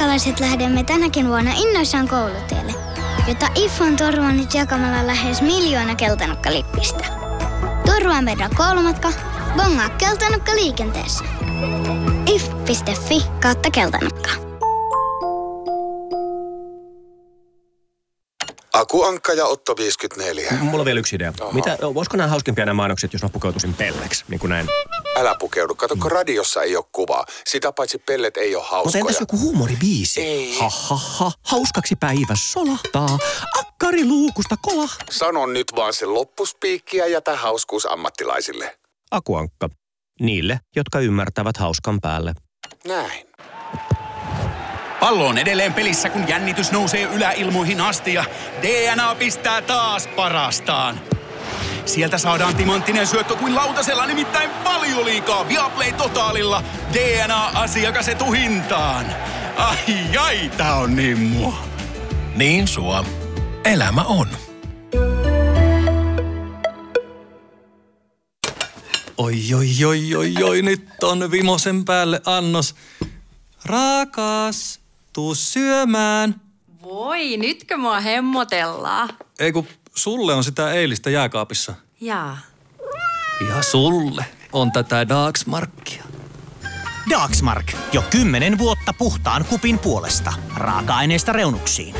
lukiolaiset lähdemme tänäkin vuonna innoissaan koulutielle, jota IF on turvannut jakamalla lähes 1 miljoona keltanokkalippistä. Turvaa meidän koulumatka, bongaa keltanokka liikenteessä. if.fi/keltanokka. Aku Ankka ja Otto 54. Mulla on vielä yksi idea. Voisiko nämä hauskimpia nämä mainokset, jos mä pukeutuisin pelleksi, niin kuin näin? Älä pukeudu. Kato, kun radiossa ei ole kuvaa. Sitä paitsi pellet ei ole hauskoja. Mutta entäs joku huumoribiisi? Ei. Ha. Hauskaksi päivä solahtaa. Akkari luukusta kolah. Sano nyt vaan se loppuspiikki ja jätä hauskuus ammattilaisille. Aku Ankka. Niille, jotka ymmärtävät hauskan päälle. Näin. Pallo on edelleen pelissä, kun jännitys nousee yläilmoihin asti ja DNA pistää taas parastaan. Sieltä saadaan timanttinen syöttö kuin lautasella, nimittäin Valioliigaa Viaplay Totaalilla. DNA-asiakas etuhintaan. Ai, tää on niin mua. Niin sua. Elämä on. Oi, nyt on vimosen päälle annos. Rakas, tuu syömään. Voi, nytkö mua hemmotellaan? Ei kun sulle on sitä eilistä jääkaapissa. Jaa. Ja sulle on tätä Dagsmarkia. Dagsmark. Jo 10 vuotta puhtaan kupin puolesta. Raaka-aineesta reunuksiin.